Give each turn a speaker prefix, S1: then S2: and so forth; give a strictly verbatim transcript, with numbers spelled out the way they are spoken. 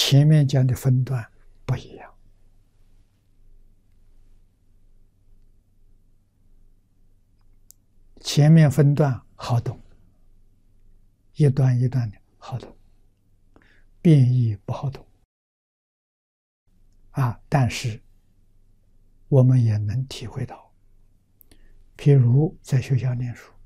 S1: 前面讲的分段不一样。前面分段好懂，一段一段的好懂，变异不好懂啊。但是我们也能体会到，譬如在学校念书，